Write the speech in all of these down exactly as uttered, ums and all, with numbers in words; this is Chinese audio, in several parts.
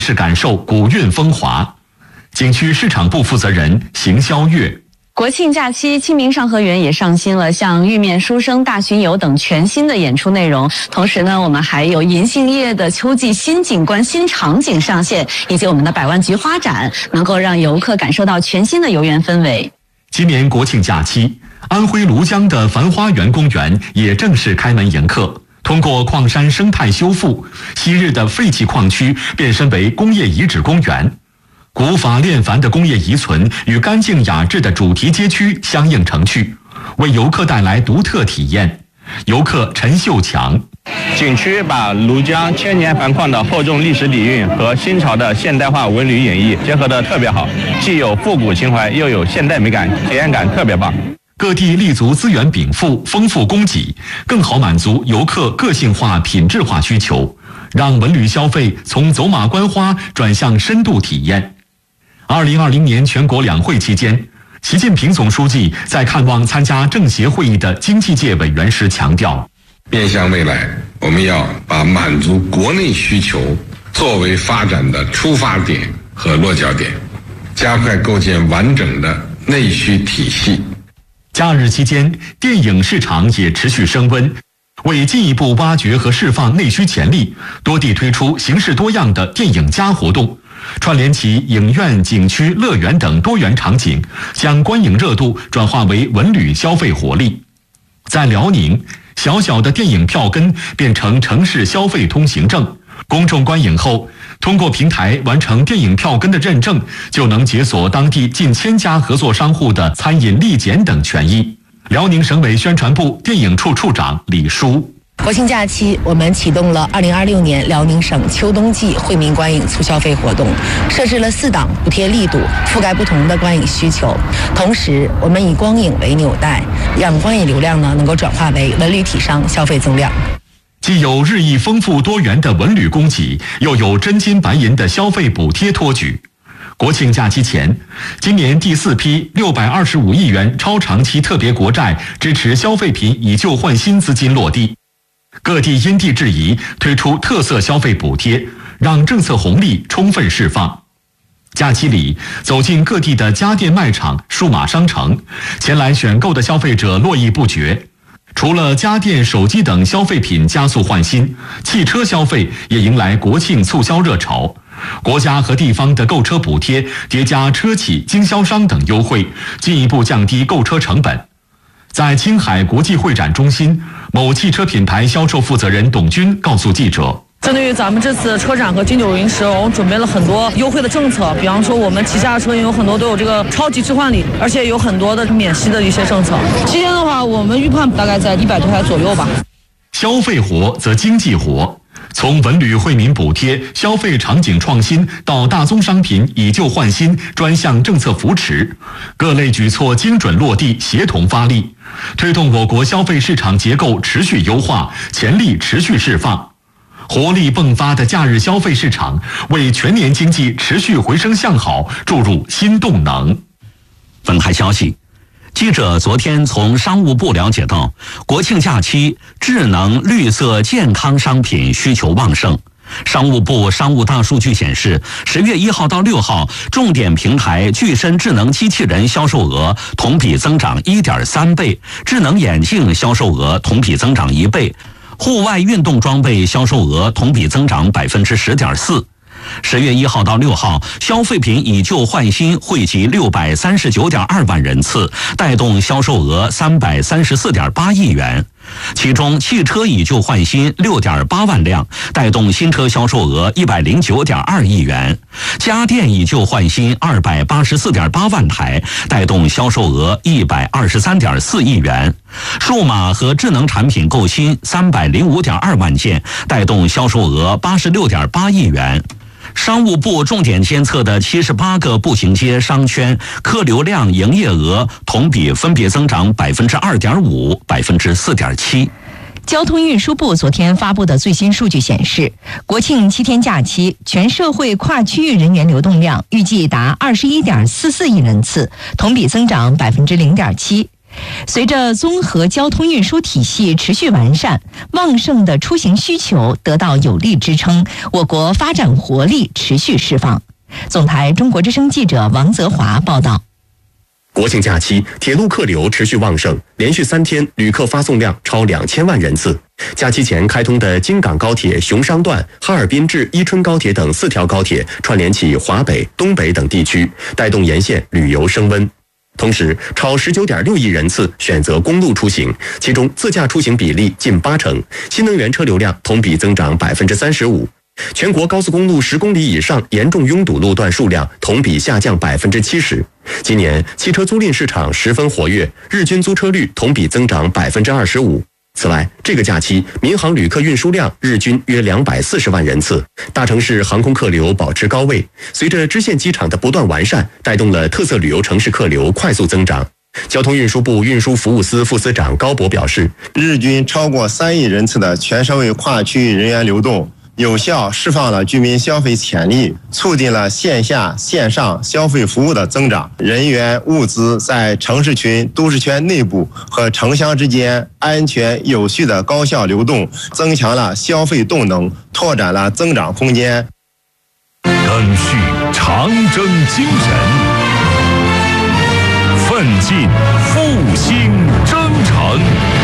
是感受古韵风华。景区市场部负责人邢霄月。 国庆假期，清明上河园也上新了像玉面书生大巡游等全新的演出内容。同时呢，我们还有银杏叶的秋季新景观、新场景上线，以及我们的百万菊花展，能够让游客感受到全新的游园氛围。 今年国庆假期，安徽庐江的繁花园公园也正式开门迎客。通过矿山生态修复，昔日的废弃矿区变身为工业遗址公园。古法炼繁的工业遗存与干净雅致的主题街区相映成趣，为游客带来独特体验。游客陈秀强， 景区把庐江千年繁矿的厚重历史底蕴和新潮的现代化文旅演绎结合得特别好，既有复古情怀，又有现代美感，体验感特别棒。 各地立足资源禀赋，丰富供给，更好满足游客个性化、品质化需求，让文旅消费从走马观花转向深度体验。二零二零年全国两会期间，习近平总书记在看望参加政协会议的经济界委员时强调， 面向未来，我们要把满足国内需求作为发展的出发点和落脚点，加快构建完整的内需体系。 假日期间，电影市场也持续升温。为进一步挖掘和释放内需潜力，多地推出形式多样的电影加活动，串联起影院、景区、乐园等多元场景，将观影热度转化为文旅消费活力。在辽宁，小小的电影票根变成城市消费通行证，公众观影后，通过平台完成电影票根的认证，就能解锁当地近千家合作商户的餐饮立减等权益。辽宁省委宣传部电影处处长李书， 国庆假期，我们启动了二零二六年辽宁省秋冬季惠民观影促消费活动，设置了四档补贴力度，覆盖不同的观影需求。同时，我们以光影为纽带，让观影流量呢能够转化为文旅体商消费增量。 既有日益丰富多元的文旅供给，又有真金白银的消费补贴托举。国庆假期前，今年第四批六百二十五亿元超长期特别国债支持消费品以旧换新资金落地，各地因地制宜推出特色消费补贴，让政策红利充分释放。假期里，走进各地的家电卖场、数码商城，前来选购的消费者络绎不绝。除了家电、手机等消费品加速换新，汽车消费也迎来国庆促销热潮。国家和地方的购车补贴叠加车企、经销商等优惠，进一步降低购车成本。在青海国际会展中心，某汽车品牌销售负责人董军告诉记者， 针对于咱们这次车展和金九银十，我们准备了很多优惠的政策，比方说我们旗下的车型有很多都有这个超级置换礼，而且有很多的免息的一些政策。期间的话，我们预判大概在一百多台左右吧。 消费活则经济活。从文旅惠民补贴、消费场景创新到大宗商品以旧换新专项政策扶持，各类举措精准落地，协同发力，推动我国消费市场结构持续优化，潜力持续释放。活力迸发的假日消费市场，为全年经济持续回升向好注入新动能。 分开消息，记者昨天从商务部了解到，国庆假期智能绿色健康商品需求旺盛。商务部商务大数据显示，十月一号到六号，重点平台具身智能机器人销售额同比增长 一点三倍，智能眼镜销售额同比增长一倍，户外运动装备销售额同比增长 百分之十点四。十月一号到六号，消费品以旧换新汇集六百三十九点二万人次，带动销售额三百三十四点八亿元。其中，汽车以旧换新六点八万辆，带动新车销售额一百零九点二亿元；家电以旧换新二百八十四点八万台，带动销售额一百二十三点四亿元；数码和智能产品购新三百零五点二万件，带动销售额八十六点八亿元。商务部重点监测的七十八个步行街商圈客流量营业额同比分别增长 百分之二点五、百分之四点七。 交通运输部昨天发布的最新数据显示，国庆七天假期，全社会跨区域人员流动量预计达二十一点四四亿人次，同比增长 百分之零点七。 随着综合交通运输体系持续完善，旺盛的出行需求得到有力支撑，我国发展活力持续释放。总台中国之声记者王泽华报道。 国庆假期，铁路客流持续旺盛，连续三天旅客发送量超两千万人次。假期前开通的京港高铁雄商段、哈尔滨至伊春高铁等四条高铁串联起华北、东北等地区，带动沿线旅游升温。同时，超 十九点六亿人次选择公路出行，其中自驾出行比例近八成，新能源车流量同比增长百分之三十五。全国高速公路十公里以上严重拥堵路段数量同比下降百分之七十。今年汽车租赁市场十分活跃，日均租车率同比增长百分之二十五。此外，这个假期民航旅客运输量日均约两百四十万人次，大城市航空客流保持高位。随着支线机场的不断完善，带动了特色旅游城市客流快速增长。交通运输部运输服务司副司长高博表示， 日均超过三亿人次的全社会跨区域人员流动，有效释放了居民消费潜力，促进了线下线上消费服务的增长。人员物资在城市群、都市圈内部和城乡之间安全有序的高效流动，增强了消费动能，拓展了增长空间。 赓续长征精神，奋进复兴征程。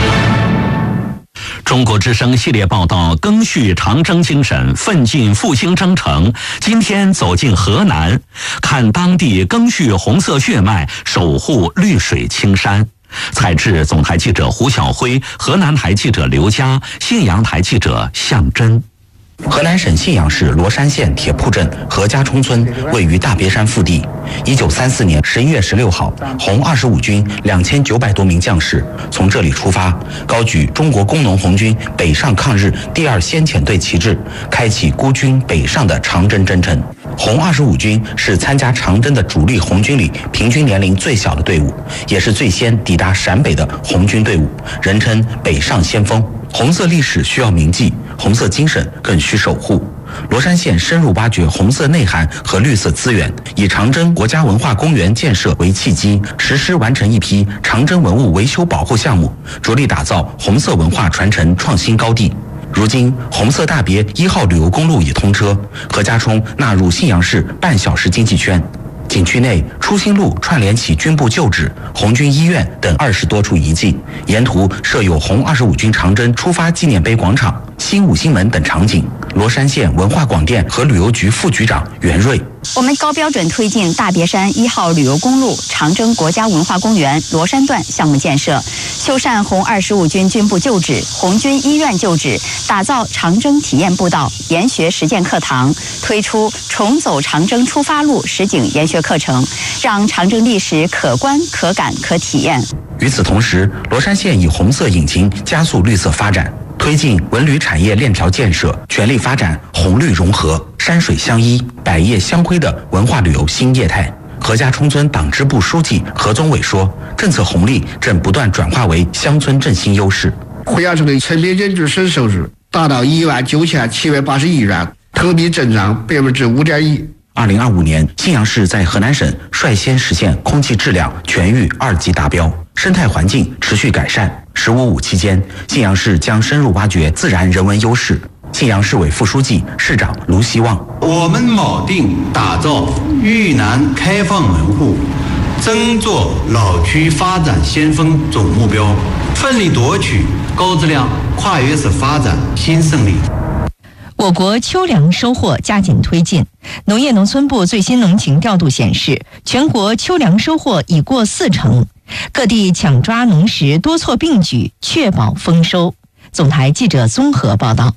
中国之声系列报道赓续长征精神，奋进复兴征程。今天走进河南，看当地赓续红色血脉，守护绿水青山。采制总台记者胡晓辉，河南台记者刘佳，信阳台记者向真。 河南省信阳市罗山县铁铺镇何家冲村位于大别山腹地。一九三四年十一月十六号，红二十五军两千九百多名将士从这里出发，高举中国工农红军北上抗日第二先遣队旗帜，开启孤军北上的长征征程。红二十五军是参加长征的主力红军里平均年龄最小的队伍，也是最先抵达陕北的红军队伍，人称北上先锋。红色历史需要铭记，红色精神更需守护。罗山县深入挖掘红色内涵和绿色资源，以长征国家文化公园建设为契机，实施完成一批长征文物维修保护项目，着力打造红色文化传承创新高地。如今，红色大别一号旅游公路已通车，何家冲纳入信阳市半小时经济圈。景区内初心路串联起军部旧址、红军医院等二十多处遗迹，沿途设有红二十五军长征出发纪念碑广场、新五星门等场景。罗山县文化广电和旅游局副局长袁瑞， 我们高标准推进大别山一号旅游公路长征国家文化公园罗山段项目建设，修缮红二十五军军部旧址、红军医院旧址，打造长征体验步道、研学实践课堂，推出重走长征出发路实景研学课程，让长征历史可观、可感、可体验。 与此同时，罗山县以红色引擎加速绿色发展，推进文旅产业链条建设，全力发展红绿融合、山水相依、百业相辉的文化旅游新业态。何家冲村党支部书记何宗伟说，政策红利正不断转化为乡村振兴优势。 何家村的城边人均省收入达到一万九千七百八十一元，同比增长百分之五点一。 二零二五年，信阳市在河南省率先实现空气质量全域二级达标，生态环境持续改善。十五五期间，信阳市将深入挖掘自然人文优势。信阳市委副书记、市长卢希望， 我们铆定打造豫南开放门户、争做老区发展先锋总目标，奋力夺取高质量跨越式发展新胜利。 我国秋粮收获加紧推进。农业农村部最新农情调度显示，全国秋粮收获已过四成，各地抢抓农时多措并举，确保丰收。总台记者综合报道。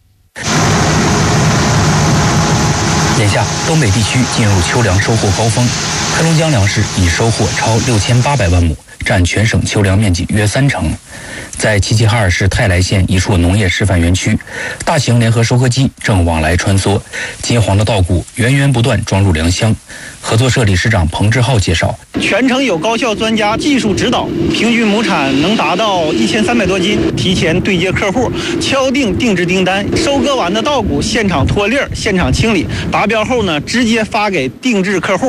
眼下，东北地区进入秋粮收获高峰，黑龙江粮食已收获超六千八百万亩，占全省秋粮面积约三成。在齐齐哈尔市泰来县一处农业示范园区，大型联合收割机正往来穿梭，金黄的稻谷源源不断装入粮箱。合作社理事长彭志浩介绍， 全程有高校专家技术指导，平均亩产能达到一千三百多斤。提前对接客户，敲定定制订单，收割完的稻谷现场脱粒儿，现场清理，达标后呢，直接发给定制客户。 在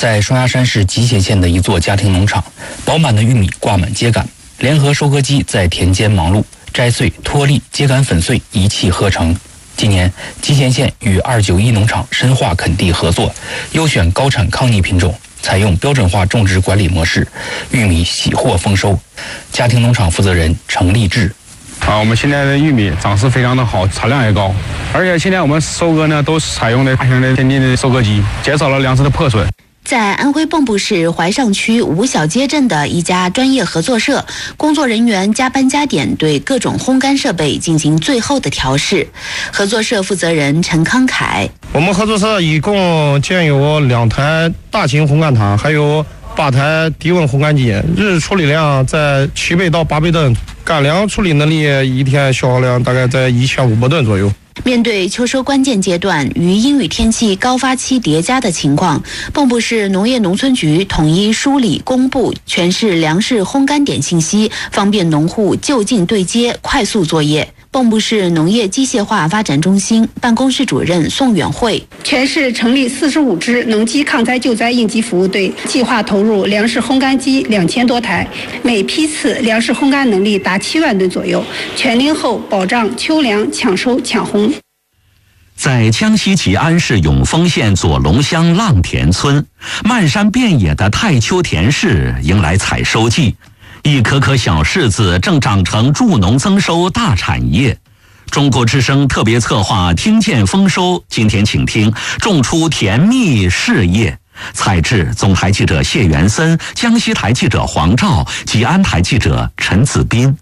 在双鸭山市集贤县的一座家庭农场，饱满的玉米挂满秸秆，联合收割机在田间忙碌，摘穗、脱粒、秸秆粉碎一气呵成。今年，集贤县与二九一农场深化垦地合作，优选高产抗逆品种，采用标准化种植管理模式，玉米喜获丰收。家庭农场负责人程立志。 啊，我们现在的玉米长势非常的好，产量也高，而且现在我们收割呢都采用的大型的先进的收割机，减少了粮食的破损。 在安徽蚌埠市怀上区五小街镇的一家专业合作社，工作人员加班加点对各种烘干设备进行最后的调试。合作社负责人陈康凯： 我们合作社一共建有两台大型烘干塔，还有八台低温烘干机，日处理量在七倍到八倍吨，干粮处理能力一天消耗量大概在一千五百吨左右。 面对秋收关键阶段与阴雨天气高发期叠加的情况，蚌埠市农业农村局统一梳理公布全市粮食烘干点信息，方便农户就近对接，快速作业。蚌埠市农业机械化发展中心办公室主任宋远慧： 全市成立四十五支农机抗灾救灾应急服务队，计划投入粮食烘干机两千多台，每批次粮食烘干能力达七万吨左右，全龄后保障秋粮抢收抢烘。 在江西吉安市永丰县左龙乡浪田村，漫山遍野的太丘田氏迎来采收季，一颗颗小柿子正长成助农增收大产业。中国之声特别策划听见丰收，今天请听种出甜蜜事业。采制总台记者谢元森，江西台记者黄照，吉安台记者陈子斌。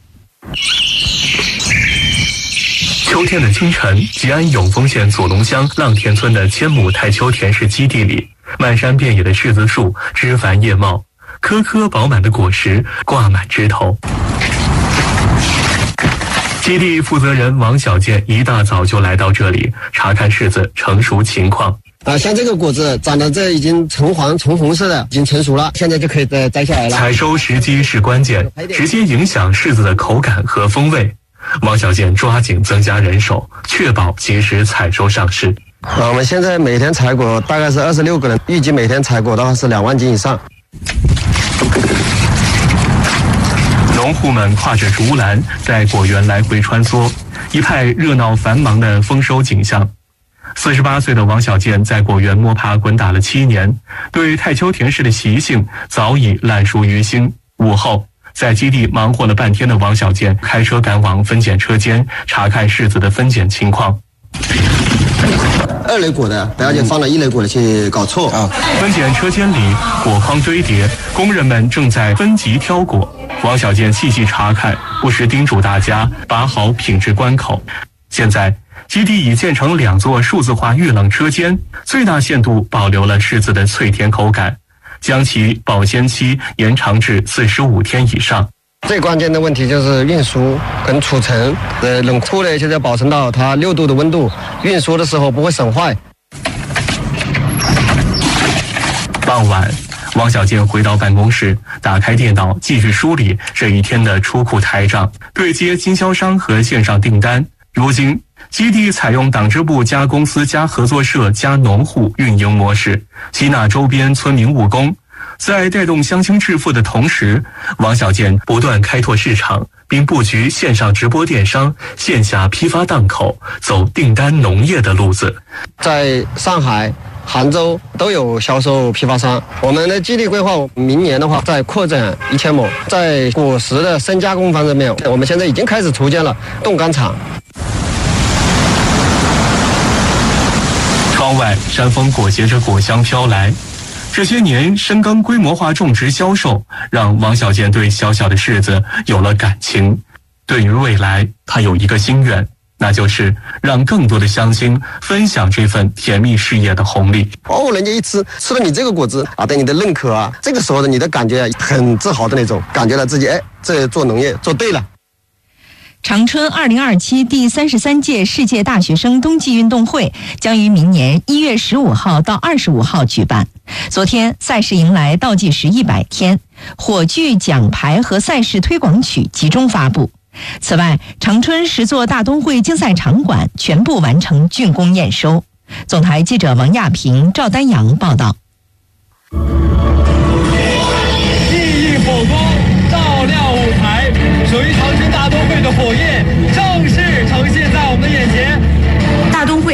秋天的清晨，吉安永丰县左龙乡浪田村的千亩太丘田氏基地里，漫山遍野的柿子树枝繁叶茂，颗颗饱满的果实挂满枝头。基地负责人王小健一大早就来到这里查看柿子成熟情况。 啊，像这个果子长得这已经橙黄、橙红色的，已经成熟了，现在就可以再摘下来了。 采收时机是关键，直接影响柿子的口感和风味。王小健抓紧增加人手，确保及时采收上市。 啊，我们现在每天采果大概是二十六个人，预计每天采果的话是两万斤以上。 农户们挎着竹篮在果园来回穿梭，一派热闹繁忙的丰收景象。四十八岁的王小健在果园摸爬滚打了七年，对太丘田氏的习性早已烂熟于心。午后，在基地忙活了半天的王小健开车赶往分拣车间，查看柿子的分拣情况。 二类果的不要紧，放了一类果的去搞错啊！ 分拣车间里果筐堆叠，工人们正在分级挑果。王小健细细查看，不时叮嘱大家把好品质关口。现在基地已建成两座数字化预冷车间，最大限度保留了柿子的脆甜口感，将其保鲜期延长至四十五天以上。 最关键的问题就是运输跟储存，呃，冷库呢现在保存到它六度的温度，运输的时候不会损坏。 傍晚，王小健回到办公室，打开电脑继续梳理这一天的出库台账，对接经销商和线上订单。如今，基地采用党支部加公司加合作社加农户运营模式，吸纳周边村民务工。在带动乡亲致富的同时，王小健不断开拓市场，并布局线上直播电商、线下批发档口，走订单农业的路子。 在上海、杭州都有销售批发商。我们的基地规划，明年的话再扩展一千亩。在果实的深加工方面，我们现在已经开始筹建了冻干厂。 窗外，山风裹挟着果香飘来。这些年深耕规模化种植销售，让王小健对小小的柿子有了感情。对于未来，他有一个心愿，那就是让更多的乡亲分享这份甜蜜事业的红利。 哦，人家一吃吃了你这个果子啊，对你的认可啊，这个时候的你的感觉很自豪的那种，感觉到自己哎，这做农业做对了。 长春二零二七第三十三届世界大学生冬季运动会将于明年一月十五号到二十五号举办。昨天赛事迎来倒计时一百天，火炬、奖牌和赛事推广曲集中发布。此外，长春十座大冬会竞赛场馆全部完成竣工验收。总台记者王亚平、赵丹阳报道。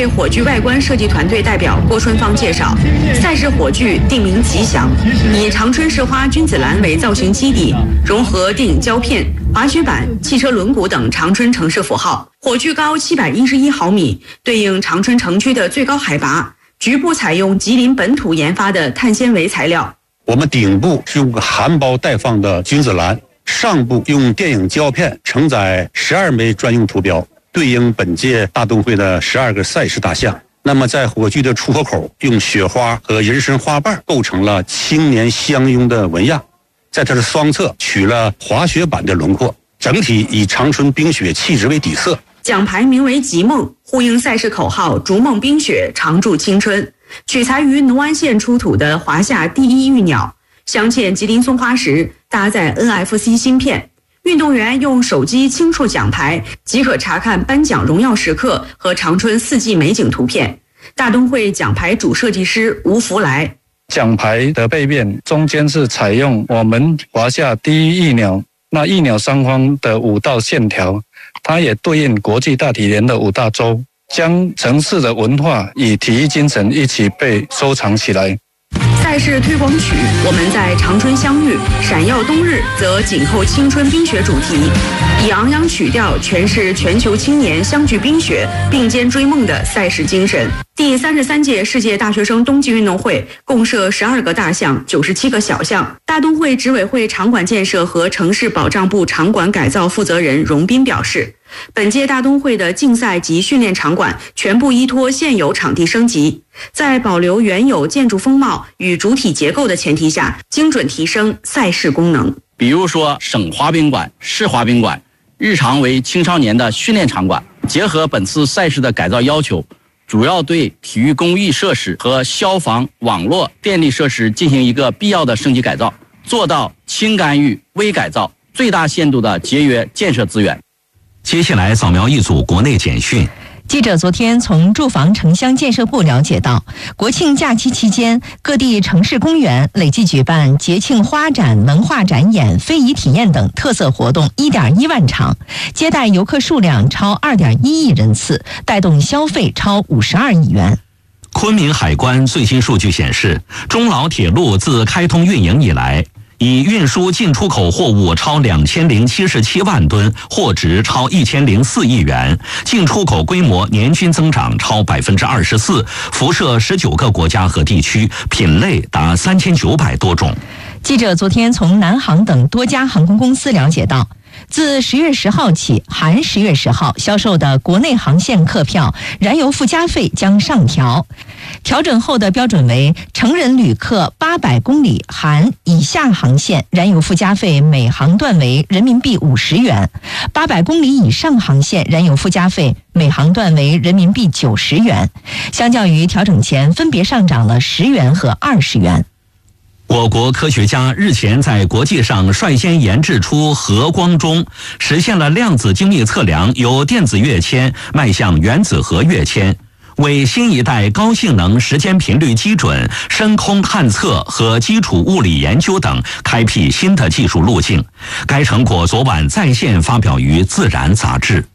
会火炬外观设计团队代表郭春芳介绍，赛事火炬定名吉祥，以长春市花君子兰为造型基底，融合电影胶片、滑雪板、汽车轮毂等长春城市符号。火炬高七百一十一毫米，对应长春城区的最高海拔。局部采用吉林本土研发的碳纤维材料。 我们顶部是用个含苞待放的君子兰，上部用电影胶片承载十二枚专用图标，对应本届大冬会的十二个赛事大项。那么在火炬的出火口，用雪花和人参花瓣构成了青年相拥的纹样，在它的双侧取了滑雪板的轮廓，整体以长春冰雪气质为底色。 奖牌名为吉梦，呼应赛事口号逐梦冰雪，常驻青春。取材于农安县出土的华夏第一玉鸟，镶嵌吉林松花石，搭载 N F C 芯片。运动员用手机轻触奖牌，即可查看颁奖荣耀时刻和长春四季美景图片。大冬会奖牌主设计师吴福来。 奖牌的背面中间是采用我们华夏第一翼鸟，那翼鸟上方的五道线条，它也对应国际大体联的五大洲，将城市的文化与体育精神一起被收藏起来。 赛事推广曲《我们在长春相遇》，闪耀冬日则紧扣青春冰雪主题，以昂扬曲调诠释全球青年相聚冰雪、并肩追梦的赛事精神。第三十三届世界大学生冬季运动会共设十二个大项、九十七个小项。大冬会执委会场馆建设和城市保障部场馆改造负责人荣斌表示，本届大冬会的竞赛及训练场馆全部依托现有场地升级，在保留原有建筑风貌与主体结构的前提下，精准提升赛事功能。 比如说省滑冰馆、市滑冰馆，日常为青少年的训练场馆，结合本次赛事的改造要求，主要对体育公益设施和消防、网络、电力设施进行一个必要的升级改造，做到轻干预、微改造，最大限度的节约建设资源。 接下来扫描一组国内简讯。 记者昨天从住房城乡建设部了解到，国庆假期期间，各地城市公园累计举办节庆花展、文化展演、非遗体验等特色活动 一点一万场，接待游客数量超 二点一亿人次，带动消费超五十二亿元。 昆明海关最新数据显示，中老铁路自开通运营以来，以运输进出口货物超两千零七十七万吨，货值超一千零四亿元，进出口规模年均增长超百分之二十四，辐射十九个国家和地区，品类达三千九百多种。 记者昨天从南航等多家航空公司了解到，自十月十号起，含十月十号销售的国内航线客票燃油附加费将上调，调整后的标准为成人旅客八百公里含以下航线燃油附加费每航段为人民币五十元，八百公里以上航线燃油附加费每航段为人民币九十元，相较于调整前分别上涨了十元和二十元。 我国科学家日前在国际上率先研制出核光中，实现了量子精密测量由电子跃迁迈向原子核跃迁，为新一代高性能时间频率基准、深空探测和基础物理研究等开辟新的技术路径。该成果昨晚在线发表于《自然》杂志。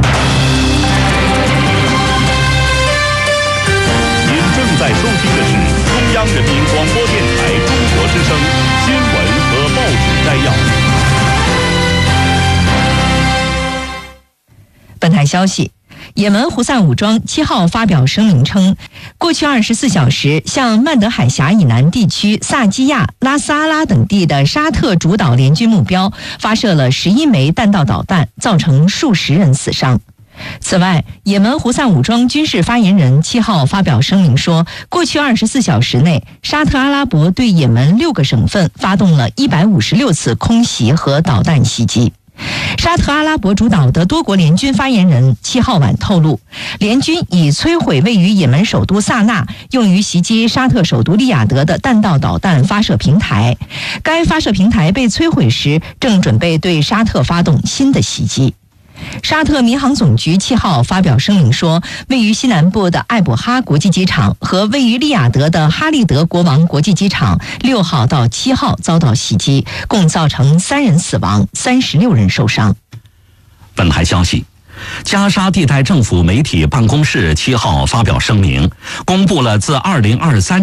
您正在收听的是中央人民广播电台中国之声新闻和报纸摘要。 本台消息，也门胡塞武装七号发表声明称，过去二十四小时向曼德海峡以南地区萨基亚、拉斯阿拉等地的沙特主导联军目标发射了十一枚弹道导弹，造成数十人死伤。此外，也门胡塞武装军事发言人七号发表声明说，过去二十四小时内，沙特阿拉伯对也门六个省份发动了一百五十六次空袭和导弹袭击。沙特阿拉伯主导的多国联军发言人七号晚透露，联军已摧毁位于也门首都萨那用于袭击沙特首都利雅得的弹道导弹发射平台，该发射平台被摧毁时正准备对沙特发动新的袭击。沙特民航总局七号发表声明说，位于西南部的艾卜哈国际机场和位于利雅得的哈利德国王国际机场六号到七号遭到袭击，共造成三人死亡，三十六人受伤。 本台消息， 加沙地带政府媒体办公室七号发表声明，公布了自二零二三